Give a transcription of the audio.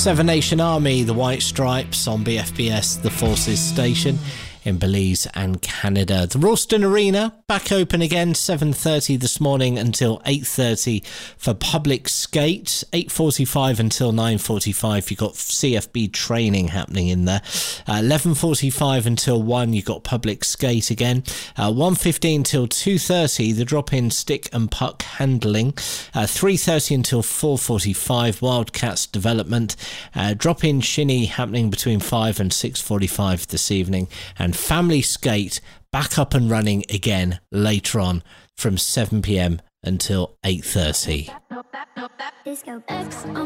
Seven Nation Army, the White Stripes on BFBS, the Forces Station in Belize and Canada. The Ralston Arena back open again, 7:30 this morning until 8:30 for public skate. 8:45 until 9:45 you've got CFB training happening in there. 11:45 until 1 you've got public skate again. 1:15 till 2:30 the drop-in stick and puck handling. 3:30 until 4:45 Wildcats development. Drop-in shinny happening between 5 and 6:45 this evening, and family skate back up and running again later on from 7 p.m. until 8:30.